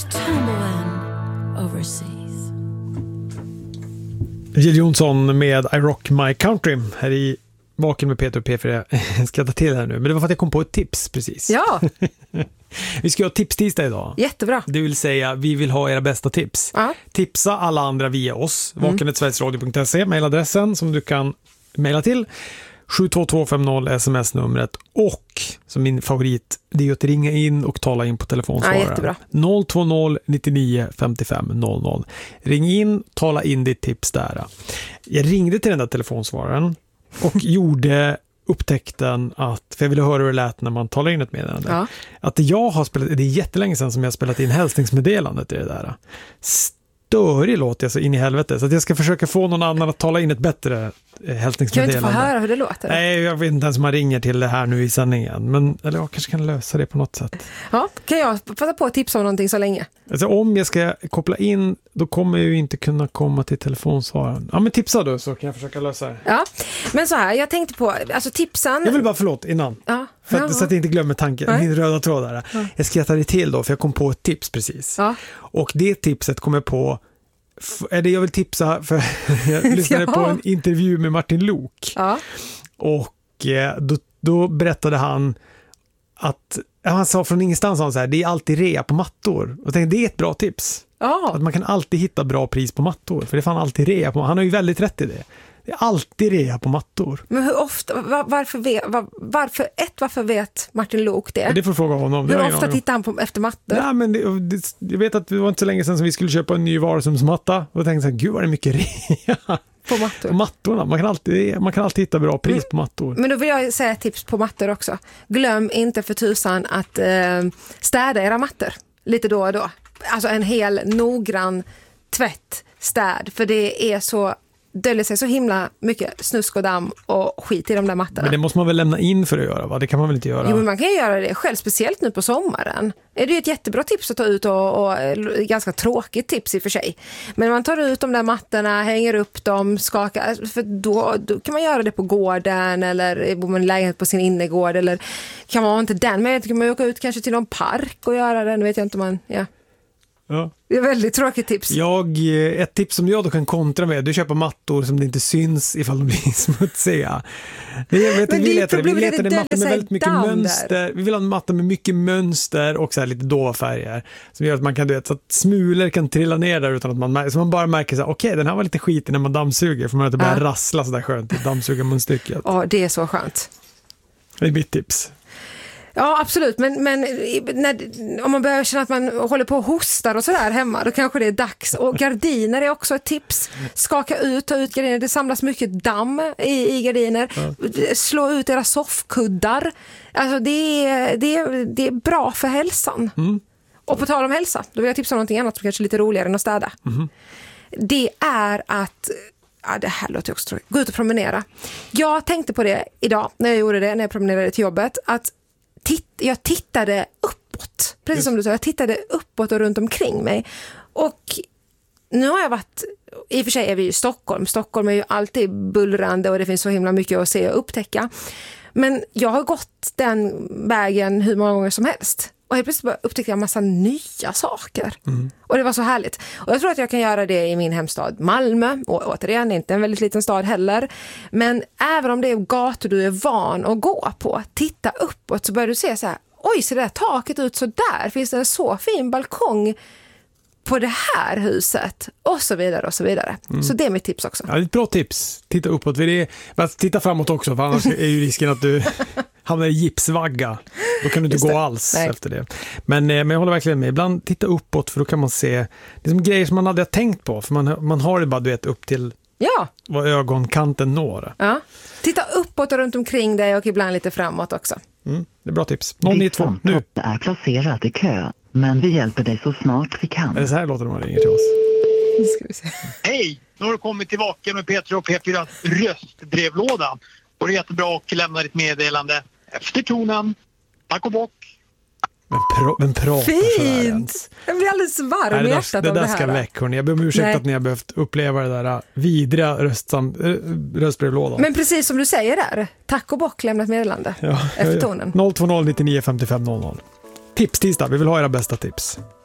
tumbling overseas. Jill Johnson med I Rock My Country här i Vaken med Peter och P4. Jag ska ta till här nu, men det var för att jag kom på ett tips precis. Ja. Vi ska ha tipstisdag idag. Jättebra. Det vill säga, vi vill ha era bästa tips. Tipsa alla andra via oss. vaken@sverigesradio.se, mejladressen som du kan mejla till. 72250 sms-numret. Och, som min favorit, det är att ringa in och tala in på telefonsvararen. Jättebra. 020 99 55 00. Ring in, tala in ditt tips där. Jag ringde till den där telefonsvararen och gjorde upptäckten att, för jag ville höra hur det lät när man talar in ett meddelande, att jag har spelat, det är jättelänge sedan som jag spelat in hälsningsmeddelandet i det där. Störig låt jag så in i helvete, så att jag ska försöka få någon annan att tala in ett bättre hälsningsmeddelande. Kan du inte få höra hur det låter? Nej, jag vet inte ens om man ringer till det här nu i sändningen, men eller jag kanske kan lösa det på något sätt. Ja, kan jag passa på att tipsa om någonting så länge? Alltså om jag ska koppla in, då kommer jag ju inte kunna komma till telefonsvararen. Ja, men tipsa då så kan jag försöka lösa det. Ja, men så här, jag tänkte på, alltså tipsen... Jag vill bara förlåt innan. Så att jag inte glömmer tanken, min röda tråd där. Jag skrattade till då, för jag kom på ett tips precis. Och det tipset kom jag på, det jag vill tipsa, för jag lyssnade på en intervju med Martin Lok. Och då berättade han att, han sa från ingenstans så här, det är alltid rea på mattor. Och jag tänkte, det är ett bra tips. Att man kan alltid hitta bra pris på mattor, för det fan alltid rea på. Han har ju väldigt rätt i det. Det är alltid rea på mattor. Men hur ofta, varför vet Martin Lok det? Det får fråga honom. Hur ofta tittar han efter mattor? Ja, men jag vet att det var inte så länge sedan som vi skulle köpa en ny varusumsmatta. Och jag tänkte så här, gud vad det är mycket rea. På mattor. På mattorna. Man kan alltid hitta bra pris på mattor. Men då vill jag säga ett tips på mattor också. Glöm inte för tusan att städa era mattor lite då och då. Alltså en hel noggrann städ. För det är så, döljer sig så himla mycket snusk och damm och skit i de där mattorna. Men det måste man väl lämna in för att göra, va? Det kan man väl inte göra? Jo, men man kan ju göra det själv, speciellt nu på sommaren. Är det ju ett jättebra tips att ta ut och ganska tråkigt tips i och för sig. Men man tar ut de där mattorna, hänger upp dem, skakar, för då kan man göra det på gården eller bor man i lägenhet på sin innergård, eller kan man inte den, men kan man åka ut kanske till någon park och göra det, nu vet jag inte om man, Ja. Det är väldigt tråkigt tips. Ett tips som jag då kan kontra med, du köper mattor som det inte syns ifall de blir smutsiga. Vi letar en matta med väldigt mycket mönster. Vi vill ha en matta med mycket mönster och så här lite dova färger som gör att man kan, så att smulor kan trilla ner där utan att man bara märker så här, okej, den här var lite skitig när man dammsuger, för man att det börjar rassla så där skönt i dammsugarmunstycket. Ja, det är så skönt. Det är mitt tips. Ja, absolut. Men om man börjar känna att man håller på och hostar och sådär hemma, då kanske det är dags. Och gardiner är också ett tips. Ta ut gardiner. Det samlas mycket damm i gardiner. Slå ut era soffkuddar. Alltså det är bra för hälsan. Och på tal om hälsa, då vill jag tipsa om någonting annat som kanske är lite roligare än att städa. Det är att... det här låter också tråkigt. Gå ut och promenera. Jag tänkte på det idag när jag gjorde det, när jag promenerade till jobbet, att jag tittade uppåt. Precis som du sa, jag tittade uppåt och runt omkring mig. Och nu har jag varit, i och för sig är vi i Stockholm. Stockholm är ju alltid bullrande och det finns så himla mycket att se och upptäcka. Men jag har gått den vägen hur många gånger som helst. Och helt plötsligt upptäckte jag en massa nya saker. Och det var så härligt. Och jag tror att jag kan göra det i min hemstad Malmö. Och återigen, inte en väldigt liten stad heller. Men även om det är gator du är van att gå på, titta uppåt så börjar du se så här, oj, ser det där taket ut så där? Finns det en så fin balkong på det här huset? Och så vidare och så vidare. Så det är mitt tips också. Ja, det är ett bra tips. Titta uppåt. Men titta framåt också, för annars är ju risken att du hamnar i gipsvagga. Då kan du inte gå alls efter det. Men jag håller verkligen med. Ibland titta uppåt, för då kan man se det som grejer som man aldrig har tänkt på. För man har det bara upp till vad ögonkanten når. Ja. Titta uppåt och runt omkring dig och ibland lite framåt också. Det är bra tips. 092 nu. Det är placerat i kö, men vi hjälper dig så snart vi kan. Är det så här låter det man ringer till oss? Nu ska vi se. Hej! Nu har du kommit till Vaken med Peter och P4 röstbrevlåda. Och det är jättebra att lämna ditt meddelande efter tonen. Tack och bock! Men pratar fint! Jag blir alldeles varm i hjärtat av det här. Det där ska väck, hörni. Jag ber om ursäkt att ni har behövt uppleva det där vidriga röstbrevlådan. Men precis som du säger där, tack och bock, lämna ett meddelande efter tonen. 020 99 55 00. Tips tisdag, vi vill ha era bästa tips.